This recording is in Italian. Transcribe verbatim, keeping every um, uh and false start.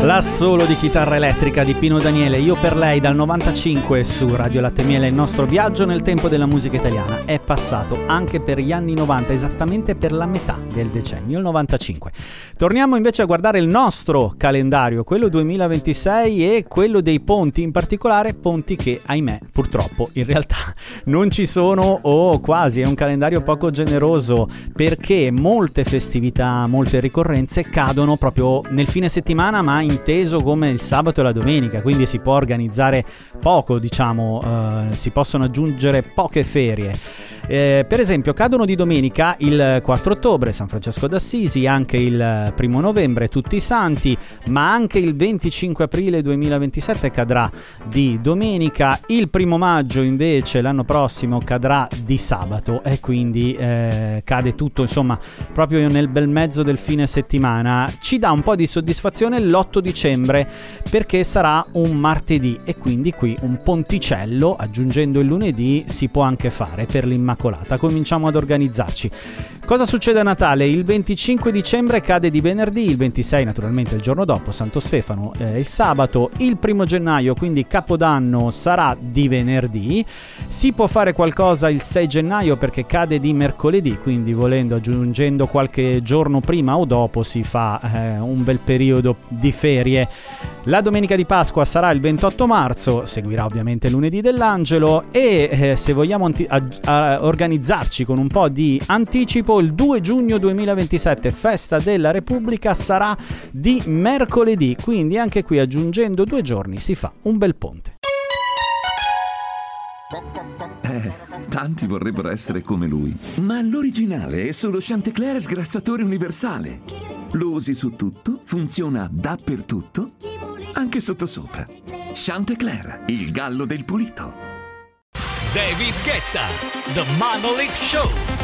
L'assolo di chitarra elettrica di Pino Daniele, Io per lei, dal novantacinque su Radio Latte Miele. Il nostro viaggio nel tempo della musica italiana è passato anche per gli anni novanta, esattamente per la metà del decennio, il novantacinque. Torniamo invece a guardare il nostro calendario, quello duemilaventisei, e quello dei ponti, in particolare ponti che, ahimè, purtroppo in realtà non ci sono, o quasi. È un calendario poco generoso perché molte festività, molte ricorrenze cadono proprio nel fine settimana, ma inteso come il sabato e la domenica, quindi si può organizzare poco, diciamo, eh, si possono aggiungere poche ferie. Eh, per esempio cadono di domenica il quattro ottobre, San Francesco d'Assisi, anche il primo novembre, Tutti i Santi, ma anche il venticinque aprile duemilaventisette cadrà di domenica. Il primo maggio invece l'anno prossimo cadrà di sabato, e quindi eh, cade tutto, insomma, proprio nel bel mezzo del fine settimana. Ci dà un po' di soddisfazione l'otto dicembre perché sarà un martedì, e quindi qui un ponticello aggiungendo il lunedì si può anche fare per l'Immacolata. Cominciamo ad organizzarci. Cosa succede a Natale? Il venticinque dicembre cade di venerdì, il ventisei naturalmente il giorno dopo, Santo Stefano, eh, il sabato. Il primo gennaio, quindi Capodanno, sarà di venerdì. Si può fare qualcosa il sei gennaio perché cade di mercoledì, quindi volendo, aggiungendo qualche giorno prima o dopo, si fa eh, un bel periodo di ferie. La domenica di Pasqua sarà il ventotto marzo, seguirà ovviamente il lunedì dell'Angelo, e eh, se vogliamo anti- a- a organizzarci con un po' di anticipo, il due giugno duemilaventisette, festa della Repubblica, sarà di mercoledì, quindi anche qui aggiungendo due giorni si fa un bel ponte. Eh, tanti vorrebbero essere come lui, ma l'originale è solo Chantecler sgrassatore universale. Lo usi su tutto, funziona dappertutto, anche sottosopra. Chantecler, il gallo del pulito. David Guetta, The Monolith Show.